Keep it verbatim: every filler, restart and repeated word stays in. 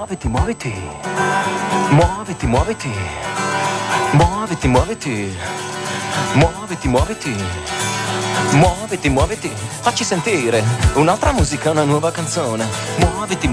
Muoviti, muoviti. Muoviti, muoviti. Muoviti, muoviti. Muoviti, muoviti. Muoviti, muoviti. Facci sentire un'altra musica, una nuova canzone. Muoviti,